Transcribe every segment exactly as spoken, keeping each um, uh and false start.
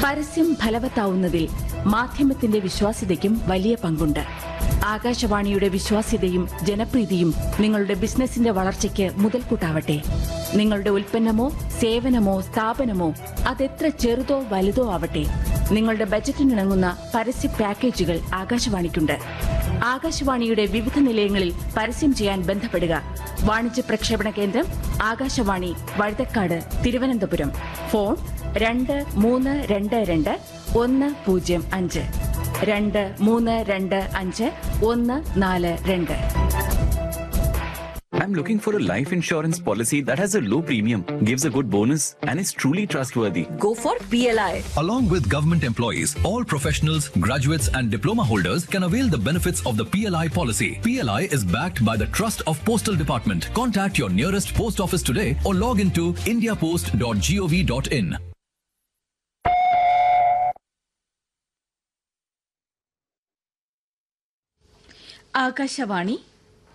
പരസ്യം ഫലവത്താവുന്നതിൽ മാധ്യമത്തിന്റെ വിശ്വാസ്യതയ്ക്കും വലിയ പങ്കുണ്ട്. ആകാശവാണിയുടെ വിശ്വാസ്യതയും ജനപ്രീതിയും നിങ്ങളുടെ ബിസിനസിന്റെ വളർച്ചയ്ക്ക് മുതൽക്കൂട്ടാവട്ടെ. നിങ്ങളുടെ ഉൽപ്പന്നമോ സേവനമോ സ്ഥാപനമോ അതെത്ര ചെറുതോ വലുതോ ആവട്ടെ, നിങ്ങളുടെ ബജറ്റിനിണങ്ങുന്ന പരസ്യ പാക്കേജുകൾ ആകാശവാണിക്കുണ്ട്. ആകാശവാണിയുടെ വിവിധ നിലയങ്ങളിൽ പരസ്യം ചെയ്യാൻ ബന്ധപ്പെടുക. വാണിജ്യ പ്രക്ഷേപണ കേന്ദ്രം ആകാശവാണി, വഴുതക്കാട്, തിരുവനന്തപുരം. ഫോൺ രണ്ട് മൂന്ന് രണ്ട് രണ്ട് ഒന്ന് പൂജ്യം അഞ്ച് രണ്ട് മൂന്ന് രണ്ട് അഞ്ച് ഒന്ന് നാല് രണ്ട്. I'm looking for a life insurance policy that has a low premium, gives a good bonus, and is truly trustworthy. Go for P L I. Along with government employees, all professionals, graduates, and diploma holders can avail the benefits of the P L I policy. P L I is backed by the Trust of Postal Department. Contact your nearest post office today or log into india post dot gov dot in. Akashvani.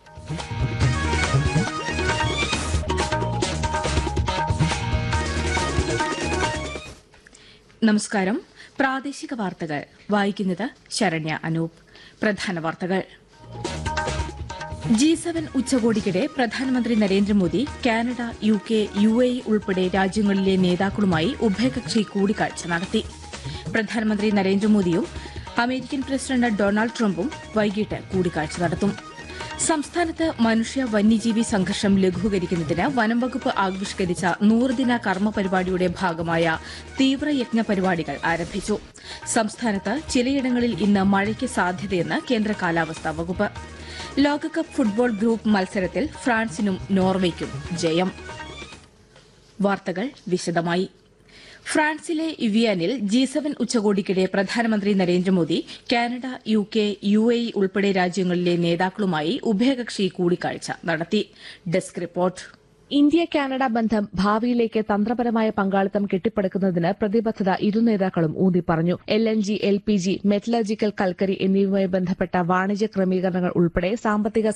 നമസ്കാരം. പ്രാദേശിക വാർത്തകൾ വായിക്കുന്നത് ശരണ്യ അനൂപ്. പ്രധാന വാർത്തകൾ. G seven ഉച്ചകോടിക്കിടെ പ്രധാനമന്ത്രി Narendra Modi Canada, U K, U A E ഉൾപ്പെടെ രാജ്യങ്ങളിലെ നേതാക്കളുമായി ഉഭയകക്ഷി കൂടിക്കാഴ്ച നടത്തി. പ്രധാനമന്ത്രി നരേന്ദ്രമോദിയും അമേരിക്കൻ പ്രസിഡന്റ് ഡൊണാൾഡ് ട്രംപും വൈകിട്ട് കൂടിക്കാഴ്ച നടത്തും. സംസ്ഥാനത്ത് മനുഷ്യ വന്യജീവി സംഘർഷം ലഘൂകരിക്കുന്നതിന് വനംവകുപ്പ് ആവിഷ്കരിച്ച നൂറുദിന കർമ്മ പരിപാടിയുടെ ഭാഗമായ തീവ്രയജ്ഞ പരിപാടികൾ ആരംഭിച്ചു. സംസ്ഥാനത്ത് ചിലയിടങ്ങളിൽ ഇന്ന് മഴയ്ക്ക് സാധ്യതയെന്ന് കേന്ദ്ര കാലാവസ്ഥാ വകുപ്പ്. ലോകകപ്പ് ഫുട്ബോൾ ഗ്രൂപ്പ് മത്സരത്തിൽ ഫ്രാൻസിനും നോർവേയ്ക്കും ജയം. വാർത്തകൾ വിശദമായി. ഫ്രാൻസിലെ ഇവിയാനിൽ ജി സെവൻ ഉച്ചകോടിക്കിടെ പ്രധാനമന്ത്രി Narendra Modi Canada, U K, U A E ഉൾപ്പെടെ രാജ്യങ്ങളിലെ നേതാക്കളുമായി ഉഭയകക്ഷി കൂടിക്കാഴ്ച നടത്തി. Desk report. ഇന്ത്യ കാനഡ ബന്ധം ഭാവിയിലേക്ക് തന്ത്രപരമായ പങ്കാളിത്തം കെട്ടിപ്പടുക്കുന്നതിന് പ്രതിബദ്ധത ഇരു നേതാക്കളും ഊന്നിപ്പറഞ്ഞു. L N G, L P G, metallurgical കൽക്കരി എന്നിവയുമായി ബന്ധപ്പെട്ട വാണിജ്യ ക്രമീകരണങ്ങൾ ഉൾപ്പെടെ സാമ്പത്തിക